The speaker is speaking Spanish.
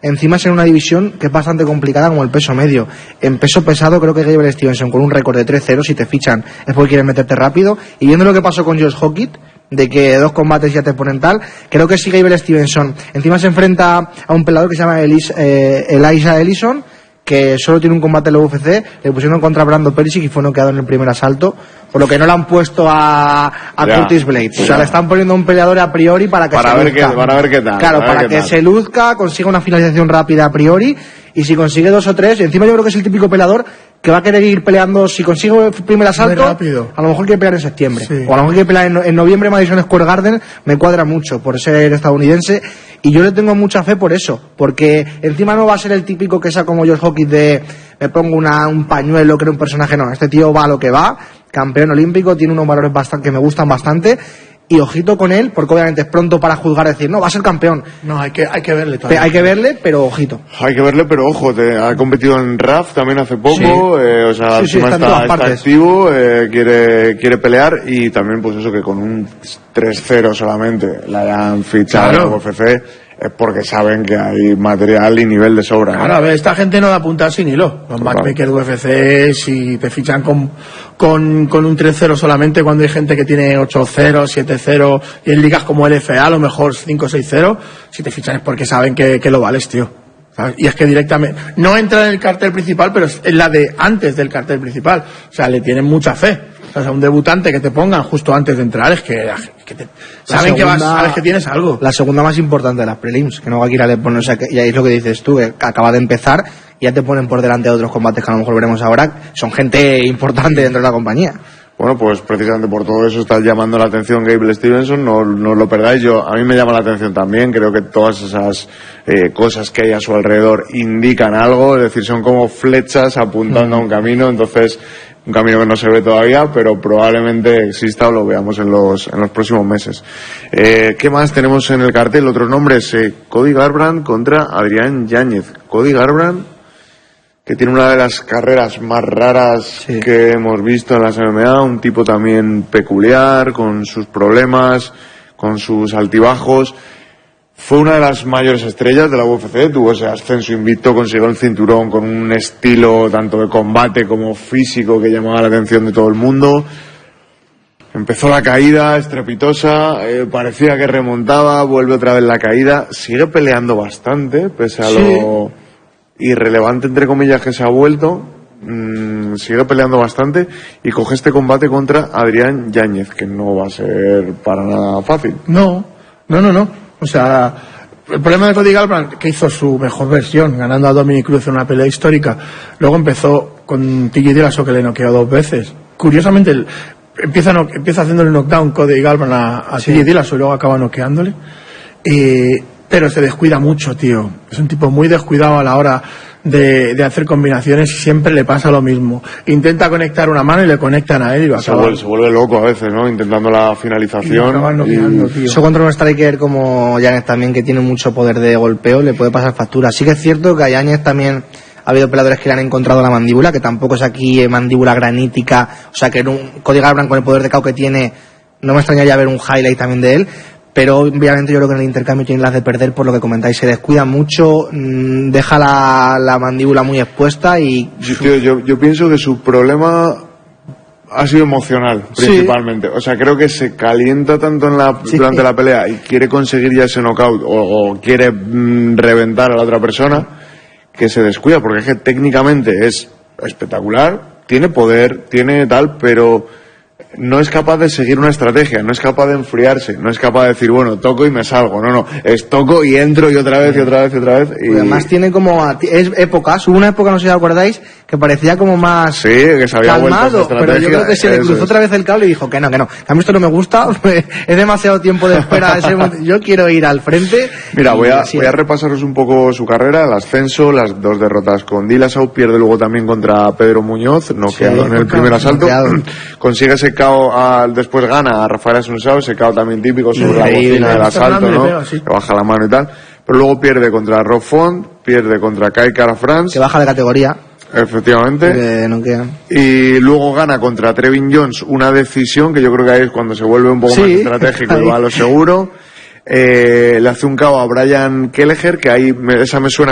encima es en una división que es bastante complicada como el peso medio. En peso pesado creo que Gable Stevenson con un récord de 3-0, si te fichan es porque quieren meterte rápido, y viendo lo que pasó con Josh Hockett, de que 2 combates ya te ponen tal, creo que si Gable Stevenson encima se enfrenta a un peleador que se llama Elijah Ellison, que solo tiene un combate en la UFC, le pusieron contra Brando Perisic y fue noqueado en el primer asalto, por lo que no le han puesto a Curtis Blades. O sea, le están poniendo a un peleador a priori para que se luzca. Para ver qué tal. Claro, para que se luzca, consiga una finalización rápida a priori, y si consigue 2 o 3, encima yo creo que es el típico peleador que va a querer ir peleando, si consigue el primer asalto, a lo mejor quiere pelear en septiembre, sí. O a lo mejor quiere pelear en noviembre en Madison Square Garden, me cuadra mucho por ser estadounidense, y yo le tengo mucha fe por eso, porque encima no va a ser el típico que sea como Josh Hockett de me pongo un pañuelo, creo un personaje, no, este tío va a lo que va, campeón olímpico, tiene unos valores que me gustan bastante. Y ojito con él, porque obviamente es pronto para juzgar, decir, no, va a ser campeón. No, hay que verle todavía. Hay que verle, pero ojito. Hay que verle, pero ojo, ha competido en RAF también hace poco, sí. O sea, encima está activo, quiere pelear, y también pues eso, que con un 3-0 solamente la hayan fichado en la UFC, es porque saben que hay material y nivel de sobra. Claro, a ver, esta gente no da puntas sin hilo. Los matchmakers de UFC, si te fichan con un 3-0 solamente, cuando hay gente que tiene 8-0, 7-0, y en ligas como LFA a lo mejor 5-6-0, si te fichan es porque saben que lo vales, tío. ¿Sabes? Y es que directamente no entra en el cartel principal, pero es la de antes del cartel principal. O sea, le tienen mucha fe. O sea, un debutante que te pongan justo antes de entrar es que saben que sabes que tienes algo. La segunda más importante de las prelims, que no va a querer poner, o sea, que, y ahí es lo que dices tú, que acaba de empezar y ya te ponen por delante de otros combates que a lo mejor veremos ahora. Son gente importante dentro de la compañía. Bueno, pues precisamente por todo eso está llamando la atención Gable Stevenson, no lo perdáis. A mí me llama la atención también, creo que todas esas cosas que hay a su alrededor indican algo, es decir, son como flechas apuntando a un camino, entonces un camino que no se ve todavía, pero probablemente exista o lo veamos en los próximos meses. ¿Qué más tenemos en el cartel? Otros nombres, Cody Garbrandt contra Adrián Yáñez. Cody Garbrandt, que tiene una de las carreras más raras que hemos visto en las MMA, un tipo también peculiar, con sus problemas, con sus altibajos. Fue una de las mayores estrellas de la UFC, tuvo ese ascenso invicto, consiguió el cinturón con un estilo tanto de combate como físico que llamaba la atención de todo el mundo. Empezó la caída estrepitosa, parecía que remontaba, vuelve otra vez la caída, sigue peleando bastante, pese a lo irrelevante entre comillas que se ha vuelto, sigue peleando bastante y coge este combate contra Adrián Yáñez, que no va a ser para nada fácil. No. O sea, el problema de Cody Garbrandt, que hizo su mejor versión, ganando a Dominic Cruz en una pelea histórica, luego empezó con TJ Dillashaw, que le noqueó 2 veces. Curiosamente, empieza haciéndole knockdown Cody Garbrandt a TJ Dillashaw y luego acaba noqueándole. Pero se descuida mucho, tío. Es un tipo muy descuidado a la hora de hacer combinaciones y siempre le pasa lo mismo. Intenta conectar una mano y le conectan a él y lo acaba. Se vuelve loco a veces, ¿no? Intentando la finalización. Eso contra un striker como Yáñez también, que tiene mucho poder de golpeo, le puede pasar factura. Sí que es cierto que a Yáñez también ha habido peleadores que le han encontrado la mandíbula, que tampoco es aquí mandíbula granítica. O sea, que en un Cody Garbrandt con el poder de KO que tiene, no me extrañaría ver un highlight también de él. Pero obviamente yo creo que en el intercambio tiene las de perder, por lo que comentáis, se descuida mucho, deja la mandíbula muy expuesta y... Yo pienso que su problema ha sido emocional, principalmente. O sea, creo que se calienta tanto durante la pelea y quiere conseguir ya ese knockout o quiere reventar a la otra persona, que se descuida, porque es que técnicamente es espectacular, tiene poder, tiene tal, pero no es capaz de seguir una estrategia, no es capaz de enfriarse, no es capaz de decir, bueno, toco y me salgo, no, es toco y entro y otra vez y otra vez y otra vez. Y además tiene como épocas, hubo una época, no sé si os acordáis, que parecía como más que se había calmado, pero yo creo que se le cruzó otra vez el cable y dijo que no, a mí esto no me gusta, es demasiado tiempo de espera, yo quiero ir al frente. Mira, voy a repasaros un poco su carrera, el ascenso, las 2 derrotas con Dillashaw, pierde luego también contra Pedro Muñoz, noqueado en el primer asalto, consigue ese KO, después gana a Rafael Assunção, ese KO también típico sobre la bocina del asalto, ¿no? Que baja la mano y tal, pero luego pierde contra Rob Font, pierde contra Kai Kara France, que baja de categoría. Efectivamente. Y luego gana contra Trevin Jones una decisión que yo creo que ahí es cuando se vuelve un poco más estratégico y va a lo seguro. Le hace un KO a Brian Kelleher, que ahí esa me suena